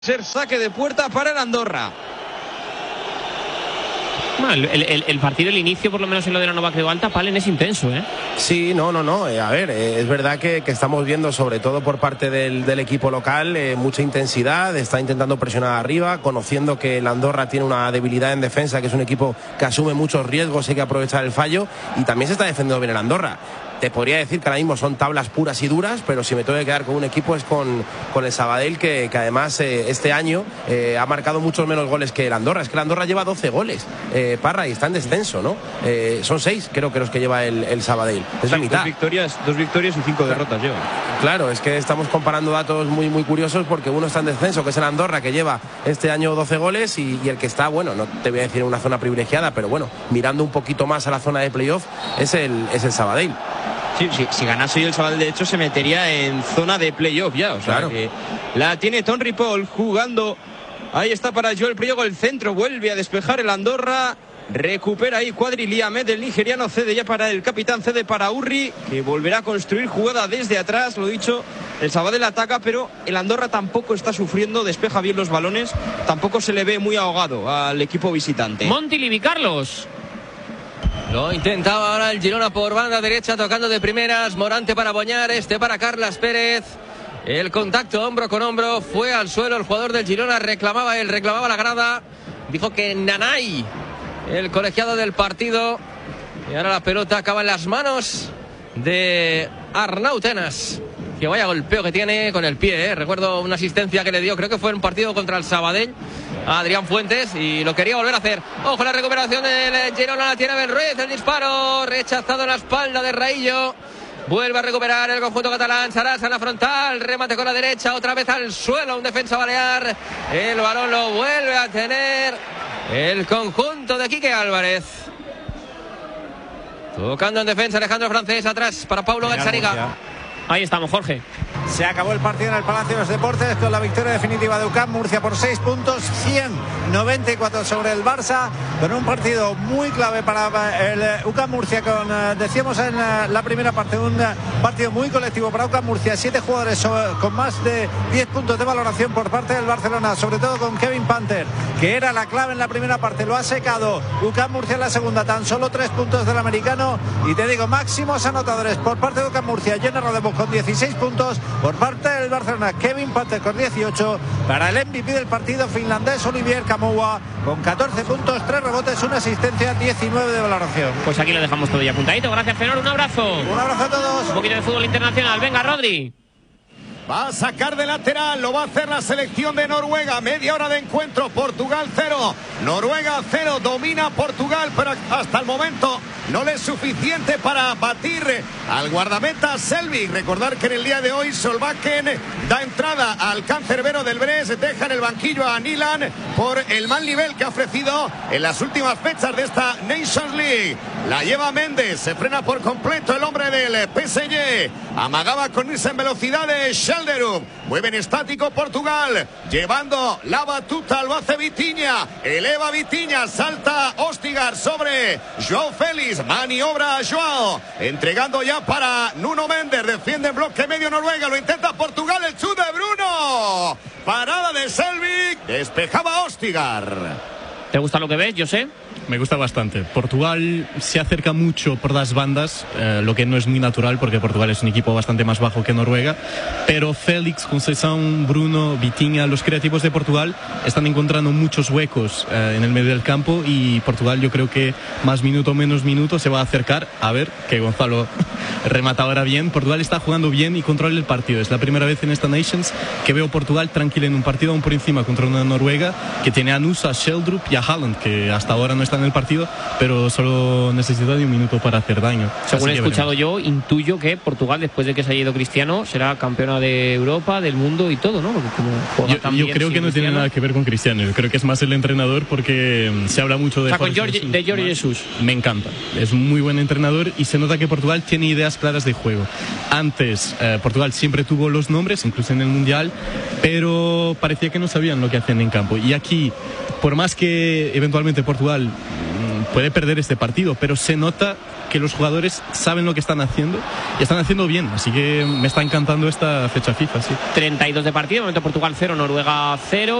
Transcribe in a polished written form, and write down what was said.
Ser saque de puerta para el Andorra. El partido, el inicio, por lo menos en lo de la Nova Creu Alta, Palen, es intenso, ¿eh? Sí, no. A ver, es verdad que estamos viendo, sobre todo por parte del equipo local, mucha intensidad. Está intentando presionar arriba, conociendo que el Andorra tiene una debilidad en defensa, que es un equipo que asume muchos riesgos, hay que aprovechar el fallo, y también se está defendiendo bien el Andorra. Te podría decir que ahora mismo son tablas puras y duras, pero si me tengo que quedar con un equipo es con el Sabadell, que además este año ha marcado muchos menos goles que el Andorra. Es que el Andorra lleva 12 goles, Parra, y está en descenso, ¿no? Son 6, creo que los que lleva el Sabadell. Es la mitad. Dos victorias y 5 derrotas lleva. Claro, es que estamos comparando datos muy curiosos, porque uno está en descenso, que es el Andorra, que lleva este año 12 goles, y el que está, bueno, no te voy a decir en una zona privilegiada, pero bueno, mirando un poquito más a la zona de playoff, es el Sabadell. Sí, si ganase hoy el Sabadell, de hecho, se metería en zona de playoff ya. O sea, claro. Que la tiene Tom Ripoll jugando. Ahí está para Joel Priego, el centro. Vuelve a despejar el Andorra. Recupera ahí Quadriliamed, el nigeriano. Cede ya para el capitán, cede para Urri, que volverá a construir jugada desde atrás. Lo dicho, el Sabadell ataca, pero el Andorra tampoco está sufriendo. Despeja bien los balones. Tampoco se le ve muy ahogado al equipo visitante. Monti, Livi, Carlos. Lo intentaba ahora el Girona por banda derecha, tocando de primeras. Morante para Boñar, para Carlas Pérez. El contacto hombro con hombro, fue al suelo el jugador del Girona, reclamaba la grada. Dijo que Nanay, el colegiado del partido. Y ahora la pelota acaba en las manos de Arnau Tenas. Que vaya golpeo que tiene con el pie, Recuerdo una asistencia que le dio, creo que fue en un partido contra el Sabadell, a Adrián Fuentes, y lo quería volver a hacer. Ojo, la recuperación del Girona, la tiene Ben Ruiz, el disparo rechazado en la espalda de Raillo. Vuelve a recuperar el conjunto catalán. Sarasa en la frontal, remate con la derecha, otra vez al suelo, un defensa balear. El balón lo vuelve a tener el conjunto de Quique Álvarez. Tocando en defensa Alejandro Francés, atrás para Paulo Gazzaniga. Ahí estamos, Jorge. Se acabó el partido en el Palacio de los Deportes con la victoria definitiva de UCAM Murcia por 6 puntos, 194 sobre el Barça, con un partido muy clave para el UCAM Murcia, decíamos en la primera parte, un partido muy colectivo para UCAM Murcia, 7 jugadores con más de 10 puntos de valoración por parte del Barcelona, sobre todo con Kevin Panther, que era la clave en la primera parte, lo ha secado UCAM Murcia en la segunda, tan solo 3 puntos del americano, y te digo, máximos anotadores por parte de UCAM Murcia, Jenner Rodemos con 16 puntos, por parte del Barcelona, Kevin Panther con 18. Para el MVP del partido finlandés, Olivier Kamoa con 14 puntos, 3 rebotes, una asistencia, 19 de valoración. Pues aquí lo dejamos todo ya apuntadito. Gracias, Fenor, un abrazo. Un abrazo a todos. Un poquito de fútbol internacional. Venga, Rodri. Va a sacar de lateral, lo va a hacer la selección de Noruega. Media hora de encuentro, Portugal 0, Noruega 0, domina Portugal, pero hasta el momento no le es suficiente para batir al guardameta Selvig. Recordar que en el día de hoy Solbakken da entrada al cancerbero del Brest, deja en el banquillo a Nilan por el mal nivel que ha ofrecido en las últimas fechas de esta Nations League. La lleva Méndez, se frena por completo el hombre del PSG, amagaba con irse en velocidad de Schelderup. Muy bien estático Portugal, llevando la batuta, lo hace Vitinha, eleva Vitinha, salta Ostigar sobre Joao Félix, maniobra Joao, entregando ya para Nuno Méndez, defiende en bloque medio Noruega, lo intenta Portugal, el chute de Bruno, parada de Selvig, despejaba Ostigar. ¿Te gusta lo que ves, José? Me gusta bastante. Portugal se acerca mucho por las bandas, lo que no es muy natural porque Portugal es un equipo bastante más bajo que Noruega, pero Félix, Conceição, Bruno, Vitinha, los creativos de Portugal están encontrando muchos huecos en el medio del campo, y Portugal, yo creo que más minuto menos minuto se va a acercar. A ver, que Gonzalo remata ahora bien. Portugal está jugando bien y controla el partido. Es la primera vez en esta Nations que veo Portugal tranquila en un partido, aún por encima contra una Noruega que tiene a Nusa, a Sheldrup y a Haaland, que hasta ahora no está en el partido, pero solo necesita de un minuto para hacer daño. Según he escuchado yo, intuyo que Portugal, después de que se haya ido Cristiano, será campeona de Europa, del mundo y todo, ¿no? Porque como yo creo que no tiene nada que ver con Cristiano. Yo creo que es más el entrenador, porque se habla mucho de... O sea, con Jorge Jesús. Me encanta. Es un muy buen entrenador y se nota que Portugal tiene ideas claras de juego. Antes, Portugal siempre tuvo los nombres, incluso en el Mundial, pero parecía que no sabían lo que hacían en campo. Y aquí, por más que eventualmente Portugal puede perder este partido, pero se nota que los jugadores saben lo que están haciendo y están haciendo bien, así que me está encantando esta fecha FIFA, sí. 32 de partido, de momento Portugal 0, Noruega 0.